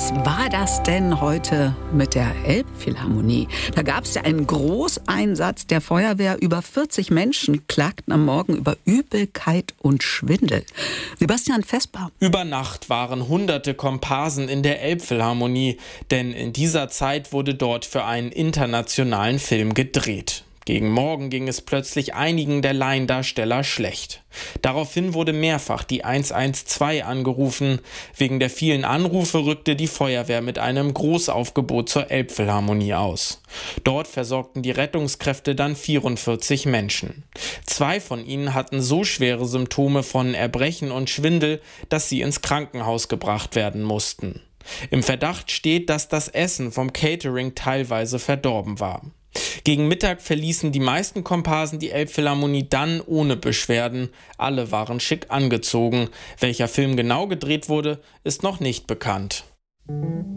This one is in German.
Was war das denn heute mit der Elbphilharmonie? Da gab es ja einen Großeinsatz der Feuerwehr. Über 40 Menschen klagten am Morgen über Übelkeit und Schwindel. Sebastian Vesper. Über Nacht waren hunderte Komparsen in der Elbphilharmonie, denn in dieser Zeit wurde dort für einen internationalen Film gedreht. Gegen Morgen ging es plötzlich einigen der Laiendarsteller schlecht. Daraufhin wurde mehrfach die 112 angerufen. Wegen der vielen Anrufe rückte die Feuerwehr mit einem Großaufgebot zur Elbphilharmonie aus. Dort versorgten die Rettungskräfte dann 44 Menschen. 2 von ihnen hatten so schwere Symptome von Erbrechen und Schwindel, dass sie ins Krankenhaus gebracht werden mussten. Im Verdacht steht, dass das Essen vom Catering teilweise verdorben war. Gegen Mittag verließen die meisten Komparsen die Elbphilharmonie dann ohne Beschwerden. Alle waren schick angezogen. Welcher Film genau gedreht wurde, ist noch nicht bekannt.